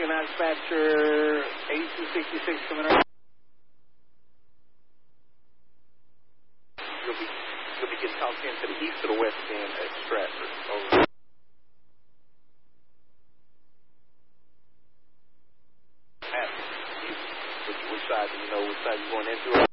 United Dispatcher 8266 coming up. You'll be getting talked in to the east or the west end at Stratford. Over. Which side do you know? Which side you going into?